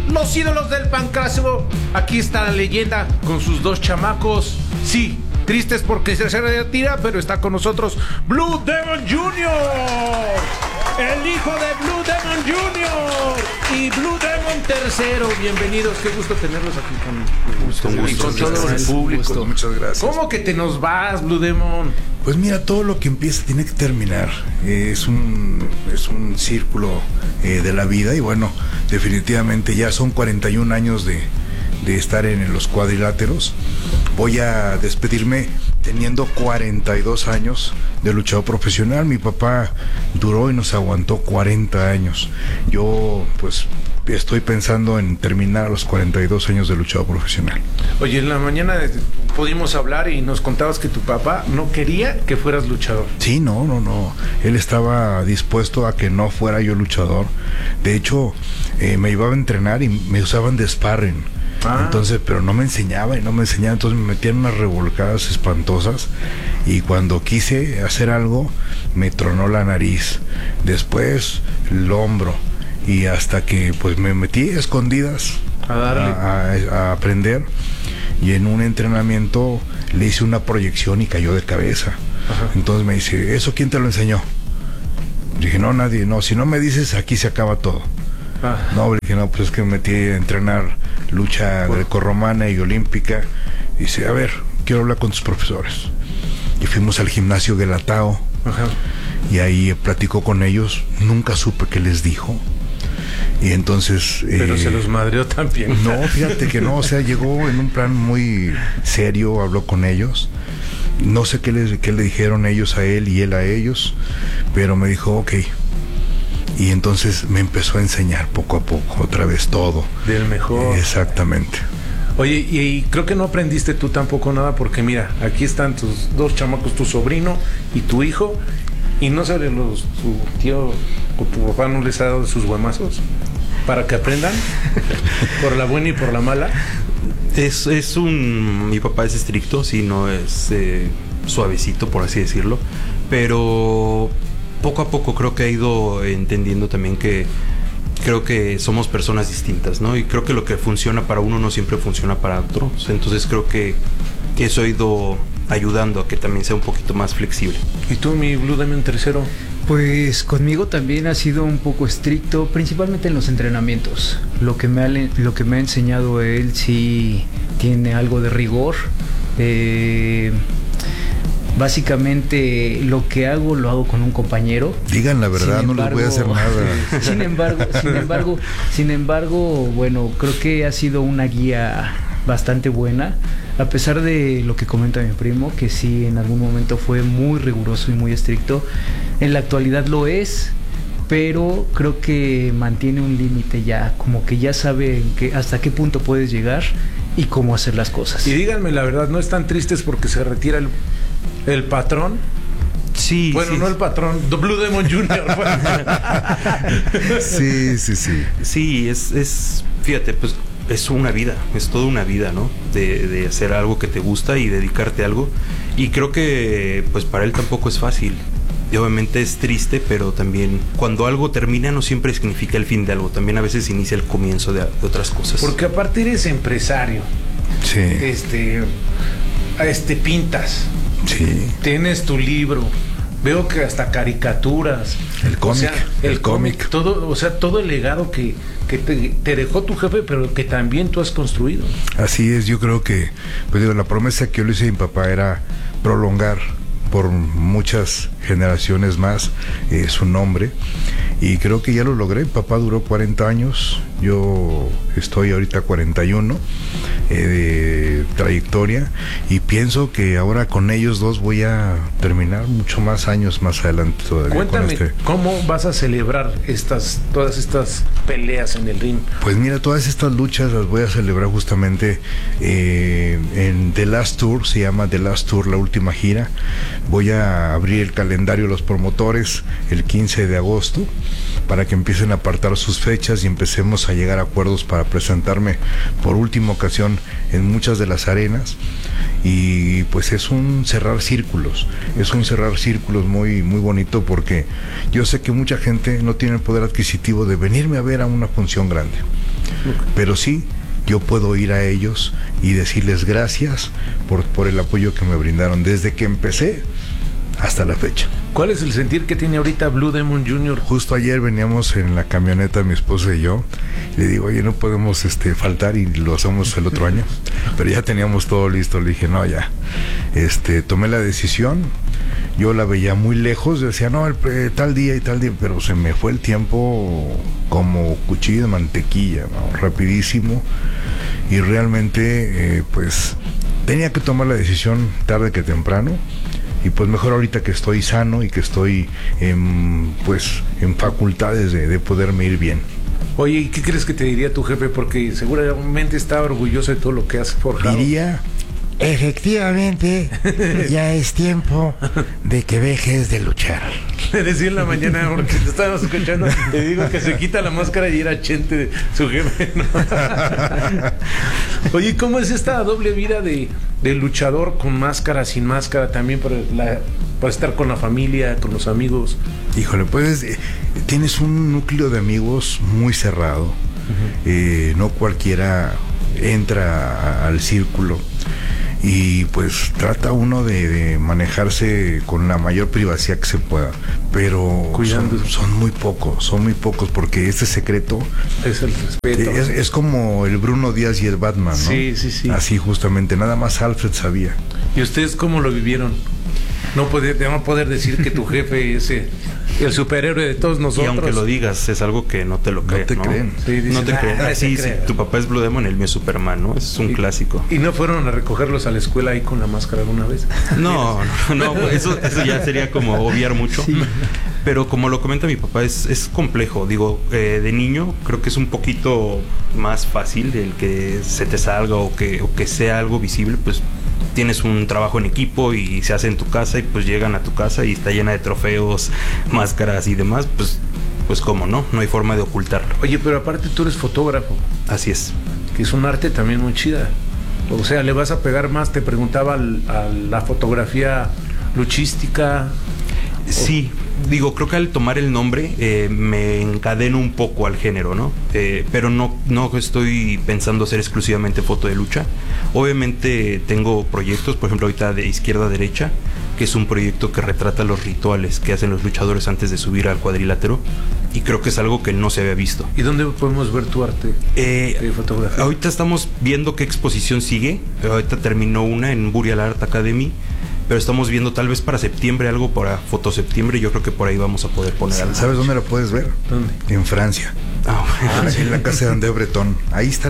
los ídolos del pancracio. Aquí está la leyenda con sus dos chamacos. Sí, tristes porque se retira, pero está con nosotros Blue Demon Jr., el hijo de Blue Demon Jr. y Blue Demon III. Bienvenidos, qué gusto tenerlos aquí con todo el público. Muchas gracias. ¿Cómo que te nos vas, Blue Demon? Pues mira, todo lo que empieza tiene que terminar. Es un círculo de la vida y bueno, definitivamente ya son 41 años de estar en los cuadriláteros. Voy a despedirme teniendo 42 años de luchador profesional. Mi papá duró y nos aguantó 40 años. Yo pues estoy pensando en terminar a los 42 años de luchador profesional. Oye, en la mañana pudimos hablar y nos contabas que tu papá no quería que fueras luchador. Sí, no. Él estaba dispuesto a que no fuera yo luchador. De hecho, me llevaba a entrenar y me usaban de sparring. Entonces, pero no me enseñaba, entonces me metían unas revolcadas espantosas y cuando quise hacer algo me tronó la nariz, después el hombro y hasta que pues me metí a escondidas a aprender y en un entrenamiento le hice una proyección y cayó de cabeza. Ajá. Entonces me dice, ¿eso quién te lo enseñó? Dije, no, nadie, no, si no me dices aquí se acaba todo. No, dije, no, pues es que me metí a entrenar lucha grecorromana y olímpica. Y dice, a ver, quiero hablar con tus profesores. Y fuimos al gimnasio Guelatao. Ajá. Y ahí platicó con ellos. Nunca supe qué les dijo. Y entonces... Pero se los madreó también. No, fíjate que no, o sea, llegó en un plan muy serio, habló con ellos. No sé qué le dijeron ellos a él y él a ellos, pero me dijo, ok. Y entonces me empezó a enseñar poco a poco, otra vez todo. Del mejor. Exactamente. Oye, y creo que no aprendiste tú tampoco nada, porque mira, aquí están tus dos chamacos, tu sobrino y tu hijo, y no sé, tu tío o tu papá no les ha dado sus guamazos para que aprendan, por la buena y por la mala. Mi papá es estricto, sí, no es suavecito, por así decirlo, pero poco a poco creo que he ido entendiendo también que creo que somos personas distintas, ¿no? Y creo que lo que funciona para uno no siempre funciona para otro. Entonces creo que eso ha ido ayudando a que también sea un poquito más flexible. ¿Y tú, mi Blue Demon III? Pues conmigo también ha sido un poco estricto, principalmente en los entrenamientos. Lo que me ha enseñado él sí tiene algo de rigor. Básicamente lo que hago lo hago con un compañero. Digan la verdad, no les voy a hacer nada. Sin embargo, bueno, creo que ha sido una guía bastante buena, a pesar de lo que comenta mi primo, que sí en algún momento fue muy riguroso y muy estricto. En la actualidad lo es, pero creo que mantiene un límite ya, como que ya sabe hasta qué punto puedes llegar y cómo hacer las cosas. Y díganme la verdad, ¿no están tristes porque se retira el patrón? Sí. Bueno, sí, no el patrón, Blue Demon Jr. Sí. Sí, es fíjate, pues es una vida, es toda una vida, ¿no? De hacer algo que te gusta y dedicarte a algo. Y creo que pues para él tampoco es fácil. Y obviamente es triste, pero también cuando algo termina no siempre significa el fin de algo. También a veces inicia el comienzo de otras cosas. Porque aparte eres empresario. Sí. Pintas. Sí. Tienes tu libro. Veo que hasta caricaturas. El cómic. O sea, el cómic. Todo, o sea, todo el legado que te dejó tu jefe, pero que también tú has construido. Así es, yo creo que, pues digo, la promesa que yo le hice a mi papá era prolongar por muchas generaciones más su nombre, y creo que ya lo logré. Papá duró 40 años, yo estoy ahorita 41 de trayectoria, y pienso que ahora con ellos dos voy a terminar mucho más años más adelante todavía. Cuéntame, ¿cómo vas a celebrar todas estas peleas en el ring? Pues mira, todas estas luchas las voy a celebrar justamente en The Last Tour, se llama The Last Tour, la última gira. Voy a abrir el calendario de los promotores el 15 de agosto para que empiecen a apartar sus fechas y empecemos a llegar a acuerdos para presentarme por última ocasión en muchas de las arenas. Y pues es un cerrar círculos, muy, muy bonito, porque yo sé que mucha gente no tiene el poder adquisitivo de venirme a ver a una función grande. pero sí, yo puedo ir a ellos y decirles gracias por el apoyo que me brindaron desde que empecé hasta la fecha. ¿Cuál es el sentir que tiene ahorita Blue Demon Jr.? Justo ayer veníamos en la camioneta mi esposa y yo, le digo, oye, no podemos faltar, y lo hacemos el otro año, pero ya teníamos todo listo. Le dije, no, ya, tomé la decisión. Yo la veía muy lejos, decía, no, tal día y tal día, pero se me fue el tiempo como cuchillo de mantequilla, ¿no? Rapidísimo, y realmente pues tenía que tomar la decisión tarde que temprano, y pues mejor ahorita que estoy sano y que estoy en facultades de poderme ir bien. Oye, ¿y qué crees que te diría tu jefe? Porque seguramente está orgulloso de todo lo que has forjado. Diría, efectivamente, ya es tiempo de que dejes de luchar. Le decía en la mañana, porque te estábamos escuchando, le digo que se quita la máscara y era Chente, su jefe, ¿no? Oye, ¿cómo es esta doble vida de luchador con máscara, sin máscara, también para estar con la familia, con los amigos? Híjole, pues tienes un núcleo de amigos muy cerrado. Uh-huh. No cualquiera entra al círculo. Y pues trata uno de manejarse con la mayor privacidad que se pueda, pero son muy pocos, porque este secreto es el respeto. Es como el Bruno Díaz y el Batman, ¿no? Sí. Así justamente, nada más Alfred sabía. ¿Y ustedes cómo lo vivieron? No poder decir que tu jefe es el superhéroe de todos nosotros. Y aunque lo digas, es algo que no te lo creen. No te creen. Sí, dicen, no te creen. Sí, tu papá es Blue Demon, el mío es Superman, ¿no? Es un clásico. ¿Y no fueron a recogerlos a la escuela ahí con la máscara alguna vez? No, eso ya sería como obviar mucho. Sí. Pero como lo comenta mi papá, es complejo. Digo, de niño creo que es un poquito más fácil el que se te salga o que sea algo visible, pues tienes un trabajo en equipo y se hace en tu casa y pues llegan a tu casa y está llena de trofeos, máscaras y demás, pues cómo no hay forma de ocultarlo. Oye, pero aparte tú eres fotógrafo. Así es. Que es un arte también muy chida. O sea, le vas a pegar más, te preguntaba, a la fotografía luchística. Sí, digo, creo que al tomar el nombre me encadeno un poco al género, ¿no? Pero no estoy pensando hacer exclusivamente foto de lucha. Obviamente tengo proyectos, por ejemplo ahorita de izquierda a derecha, que es un proyecto que retrata los rituales que hacen los luchadores antes de subir al cuadrilátero, y creo que es algo que no se había visto. ¿Y dónde podemos ver tu arte de fotografía? Ahorita estamos viendo qué exposición sigue. Ahorita terminó una en Burial Art Academy, pero estamos viendo tal vez para septiembre algo para Fotoseptiembre. Yo creo que por ahí vamos a poder poner algo. ¿Sabes dónde lo puedes ver? ¿Dónde? En Francia. En la casa de André Breton. Ahí está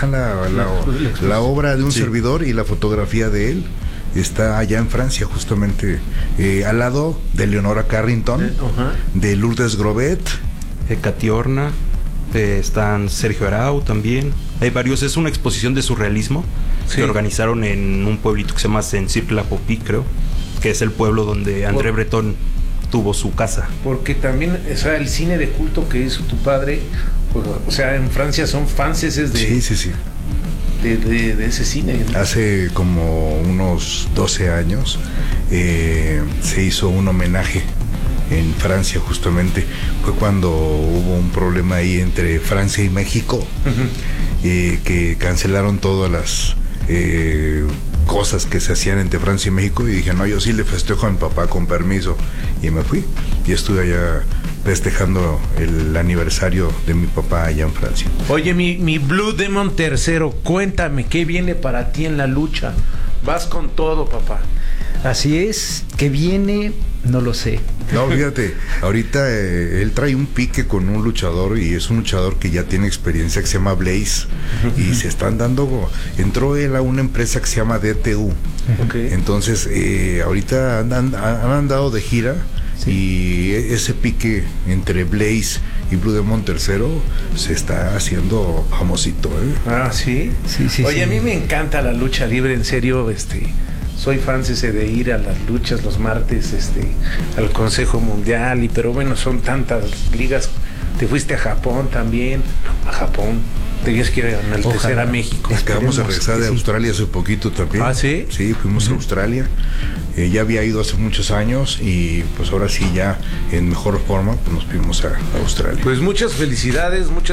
la obra de un servidor, y la fotografía de él está allá en Francia, justamente al lado de Leonora Carrington, de Lourdes Grobet, Catiorna, están Sergio Arau también. Hay varios. Es una exposición de surrealismo que organizaron en un pueblito que se llama Saint-Cyr-la-Popie, creo, que es el pueblo donde André Breton tuvo su casa. Porque también, o sea, el cine de culto que hizo tu padre, pues, o sea, en Francia son franceses de... Sí. De ese cine, ¿no? Hace como unos 12 años se hizo un homenaje en Francia, justamente. Fue cuando hubo un problema ahí entre Francia y México, que cancelaron todas las cosas que se hacían entre Francia y México, y dije, no, yo sí le festejo a mi papá con permiso, y me fui y estuve allá festejando el aniversario de mi papá allá en Francia. Oye, mi Blue Demon III, cuéntame, ¿qué viene para ti en la lucha? Vas con todo, papá. Así es, ¿qué viene? No lo sé. No, fíjate, ahorita él trae un pique con un luchador, y es un luchador que ya tiene experiencia, que se llama Blaze, y se están dando, entró él a una empresa que se llama DTU. Entonces ahorita han andado de gira, y ese pique entre Blaze y Blue Demon III se está haciendo famosito, ¿Sí? Oye, a mí me encanta la lucha libre, en serio, soy fan de ir a las luchas los martes, al Consejo Mundial, pero bueno, son tantas ligas. Te fuiste a Japón también. A Japón. Tenías que enaltecer Ojalá. a México. Acabamos de regresar de sí. Australia hace poquito también. ¿Ah, sí? Sí, fuimos a Australia. Ya había ido hace muchos años y pues ahora sí ya en mejor forma pues nos fuimos a Australia. Pues muchas felicidades a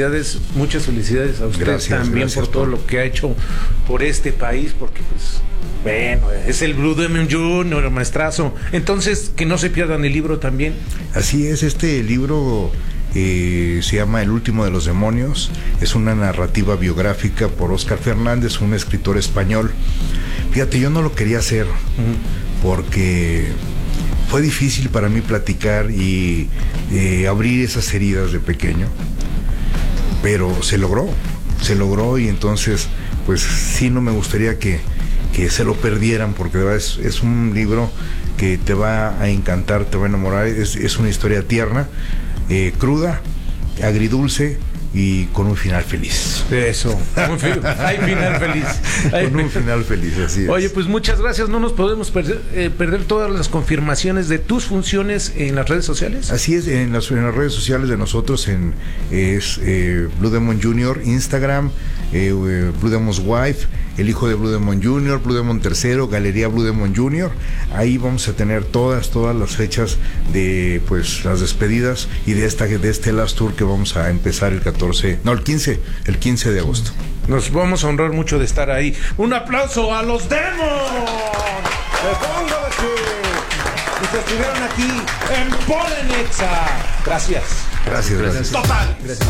usted también gracias por todo por- lo que ha hecho por este país, porque pues bueno, es el Blue Demon Junior, maestrazo. Entonces, que no se pierdan el libro también. Así es, este libro se llama El último de los demonios. Es una narrativa biográfica por Óscar Fernández, un escritor español. Fíjate, yo no lo quería hacer porque fue difícil para mí platicar y abrir esas heridas de pequeño, pero se logró y entonces pues sí, no me gustaría que se lo perdieran, porque de verdad es un libro que te va a encantar, te va a enamorar. Es una historia tierna, cruda, agridulce y con un final feliz. Eso, hay final feliz. Con un final feliz, así es. Oye, pues muchas gracias. No nos podemos perder todas las confirmaciones de tus funciones en las redes sociales. Así es, en las redes sociales de nosotros es Blue Demon Junior, Instagram, Blue Demon's Wife, el hijo de Blue Demon Junior, Blue Demon III, Galería Blue Demon Junior. Ahí vamos a tener todas las fechas de pues las despedidas y de este Last Tour que vamos a empezar el 15 de agosto. Nos vamos a honrar mucho de estar ahí. Un aplauso a los Demons. ¡Me pongo de pie! Que estuvieron aquí en Polenexa. Gracias. Gracias. Total. Gracias.